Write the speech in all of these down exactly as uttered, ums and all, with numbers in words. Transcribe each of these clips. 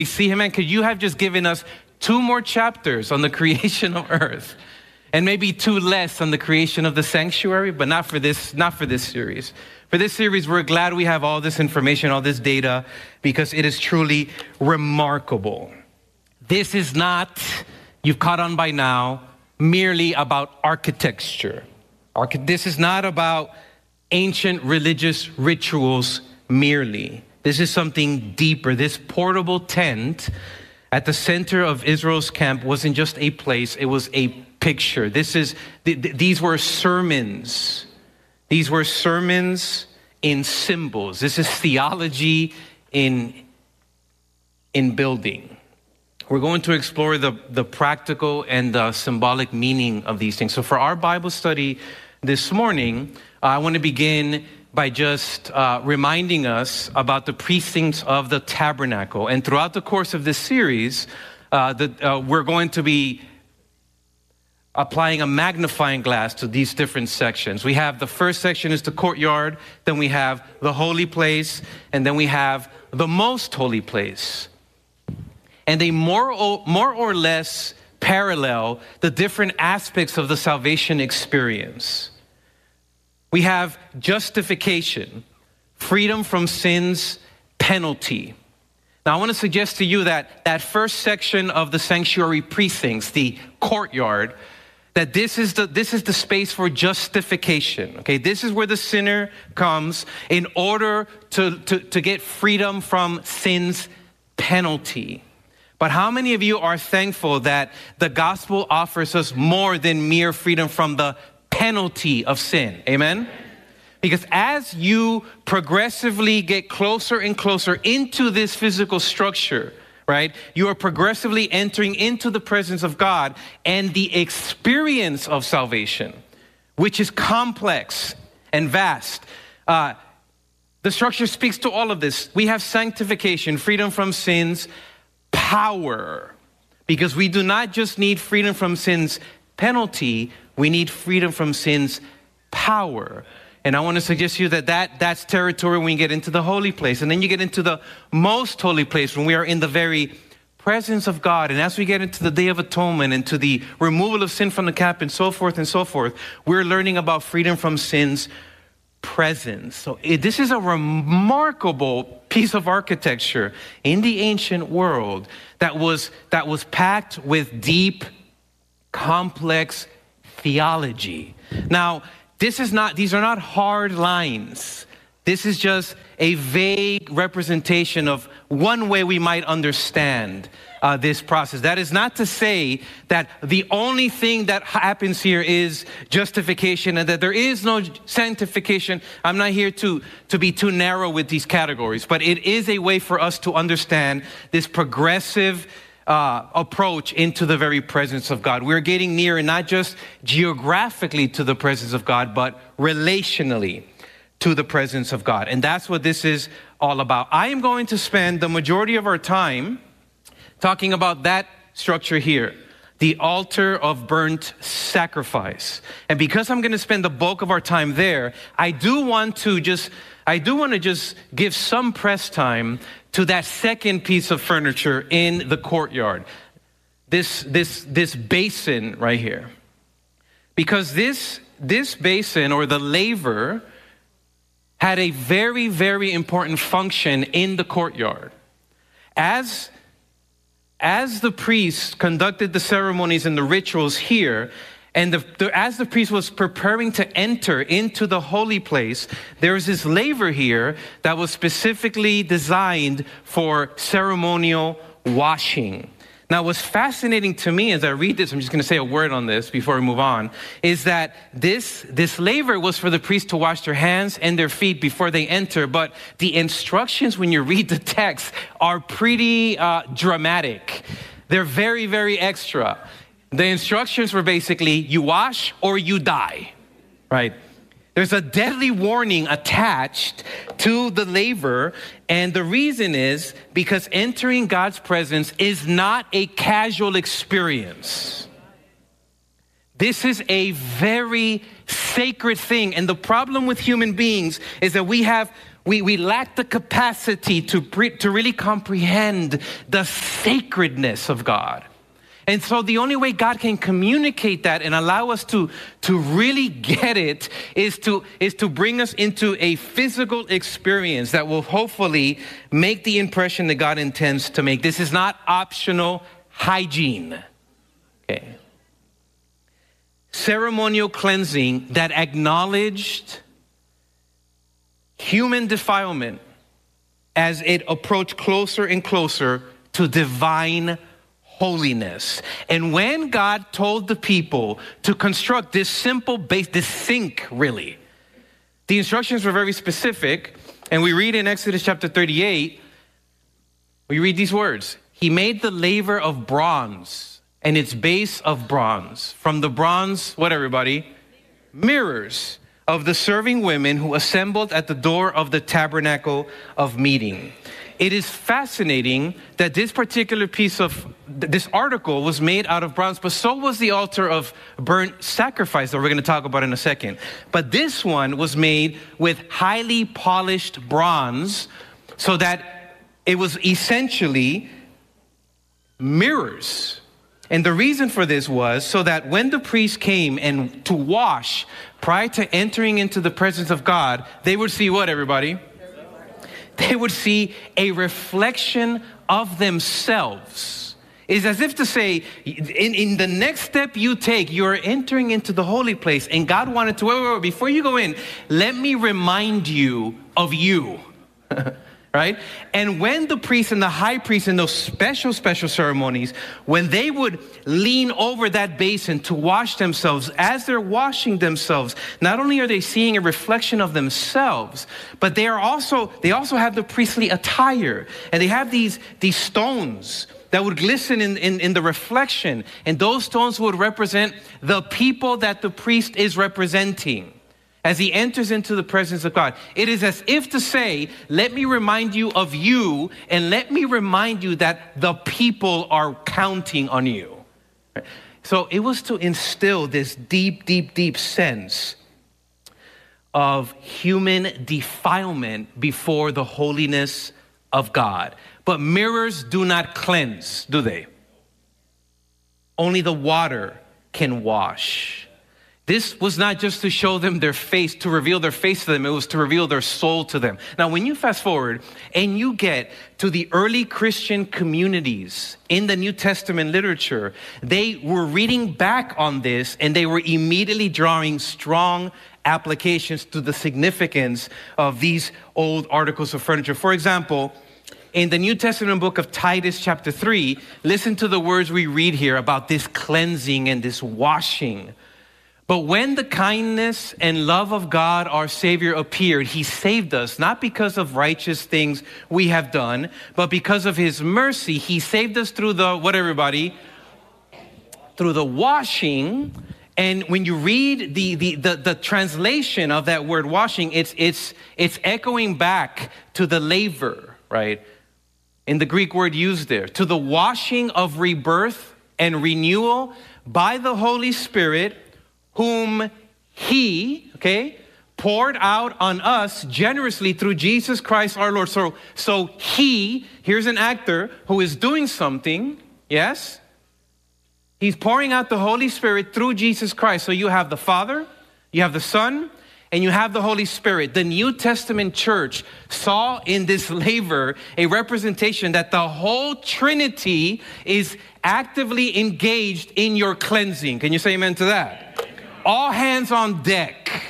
You see him, man, could you have just given us two more chapters on the creation of earth and maybe two less on the creation of the sanctuary, but not for this, not for this series. For this series, we're glad we have all this information, all this data, because it is truly remarkable. This is not, you've caught on by now, merely about architecture. Arch- this is not about ancient religious rituals merely. This is something deeper. This portable tent at the center of Israel's camp wasn't just a place, it was a picture. This is, th- th- these were sermons. These were sermons in symbols. This is theology in, in building. We're going to explore the, the practical and the symbolic meaning of these things. So for our Bible study this morning, uh, I want to begin by just uh, reminding us about the precincts of the tabernacle. And throughout the course of this series, uh, the, uh, we're going to be applying a magnifying glass to these different sections. We have the first section is the courtyard, then we have the holy place, and then we have the most holy place. And they more or, more or less parallel the different aspects of the salvation experience. We have justification, freedom from sin's penalty. Now, I want to suggest to you that that first section of the sanctuary precincts, the courtyard, that this is the this is the space for justification. Okay, this is where the sinner comes in order to, to, to get freedom from sin's penalty. But how many of you are thankful that the gospel offers us more than mere freedom from the penalty of sin? Amen? Because as you progressively get closer and closer into this physical structure, right, you are progressively entering into the presence of God and the experience of salvation, which is complex and vast. Uh, the structure speaks to all of this. We have sanctification, freedom from sin's power, because we do not just need freedom from sin's penalty, we need freedom from sin's power. And I want to suggest to you that, that that's territory when you get into the holy place. And then you get into the most holy place when we are in the very presence of God. And as we get into the Day of Atonement and to the removal of sin from the camp and so forth and so forth, we're learning about freedom from sin's presence. So it, this is a remarkable piece of architecture in the ancient world that was, that was packed with deep, complex theology. Now, this is not, these are not hard lines. This is just a vague representation of one way we might understand uh, this process. That is not to say that the only thing that happens here is justification and that there is no sanctification. I'm not here to, to be too narrow with these categories, but it is a way for us to understand this progressive Uh, approach into the very presence of God. We're getting nearer not just geographically to the presence of God, but relationally to the presence of God. And that's what this is all about. I am going to spend the majority of our time talking about that structure here, the altar of burnt sacrifice. And because I'm going to spend the bulk of our time there, I do want to just, I do want to just give some press time to that second piece of furniture in the courtyard. This, this, this basin right here. Because this, this basin or the laver had a very, very important function in the courtyard. As, as the priest conducted the ceremonies and the rituals here, and the, the, as the priest was preparing to enter into the holy place, there was this laver here that was specifically designed for ceremonial washing. Now, what's fascinating to me as I read this, I'm just going to say a word on this before we move on, is that this, this laver was for the priest to wash their hands and their feet before they enter, but the instructions when you read the text are pretty uh, dramatic. They're very, very extra. The instructions were basically, you wash or you die, right? There's a deadly warning attached to the laver, and the reason is because entering God's presence is not a casual experience. This is a very sacred thing, and the problem with human beings is that we have we, we lack the capacity to, pre- to really comprehend the sacredness of God. And so the only way God can communicate that and allow us to, to really get it is to, is to bring us into a physical experience that will hopefully make the impression that God intends to make. This is not optional hygiene. Okay. Ceremonial cleansing that acknowledged human defilement as it approached closer and closer to divine holiness. And when God told the people to construct this simple base, this sink really, the instructions were very specific. And we read in Exodus chapter thirty-eight, we read these words. He made the laver of bronze and its base of bronze. From the bronze, what everybody? Mirrors of the serving women who assembled at the door of the tabernacle of meeting. It is fascinating that this particular piece of, this article was made out of bronze, but so was the altar of burnt sacrifice that we're going to talk about in a second. But this one was made with highly polished bronze so that it was essentially mirrors. And the reason for this was so that when the priest came and to wash prior to entering into the presence of God, they would see what, everybody? They would see a reflection of themselves. It's as if to say, in, in the next step you take, you're entering into the holy place. And God wanted to, wait, wait, wait, before you go in, let me remind you of you. Right? And when the priest and the high priest in those special, special ceremonies, when they would lean over that basin to wash themselves, as they're washing themselves, not only are they seeing a reflection of themselves, but they are also, they also have the priestly attire. And they have these, these stones that would glisten in, in, in the reflection. And those stones would represent the people that the priest is representing as he enters into the presence of God. It is as if to say, let me remind you of you, and let me remind you that the people are counting on you. So it was to instill this deep, deep, deep sense of human defilement before the holiness of God. But mirrors do not cleanse, do they? Only the water can wash. This was not just to show them their face, to reveal their face to them. It was to reveal their soul to them. Now, when you fast forward and you get to the early Christian communities in the New Testament literature, they were reading back on this and they were immediately drawing strong applications to the significance of these old articles of furniture. For example, in the New Testament book of Titus chapter three, listen to the words we read here about this cleansing and this washing. But when the kindness and love of God, our Savior, appeared, he saved us, not because of righteous things we have done, but because of his mercy. He saved us through the, what everybody? Through the washing. And when you read the, the, the, the translation of that word washing, it's, it's, it's echoing back to the laver, right? In the Greek word used there, to the washing of rebirth and renewal by the Holy Spirit, whom he, okay, poured out on us generously through Jesus Christ our Lord. So, so he, here's an actor who is doing something, yes? He's pouring out the Holy Spirit through Jesus Christ. So you have the Father, you have the Son, and you have the Holy Spirit. The New Testament church saw in this laver a representation that the whole Trinity is actively engaged in your cleansing. Can you say amen to that? All hands on deck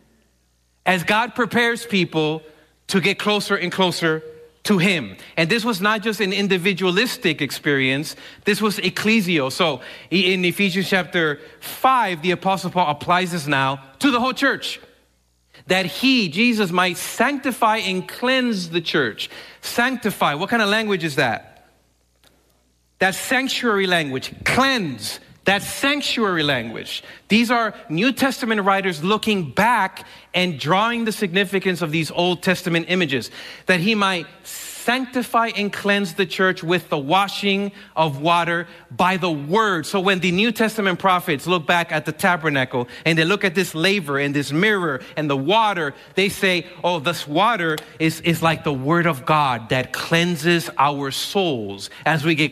as God prepares people to get closer and closer to him. And this was not just an individualistic experience. This was ecclesial. So in Ephesians chapter five, the Apostle Paul applies this now to the whole church. That he, Jesus, might sanctify and cleanse the church. Sanctify, what kind of language is that? That's sanctuary language. Cleanse. That's sanctuary language. These are New Testament writers looking back and drawing the significance of these Old Testament images, that he might sanctify and cleanse the church with the washing of water by the word. So when the New Testament prophets look back at the tabernacle and they look at this laver and this mirror and the water, they say, oh, this water is, is like the word of God that cleanses our souls as we get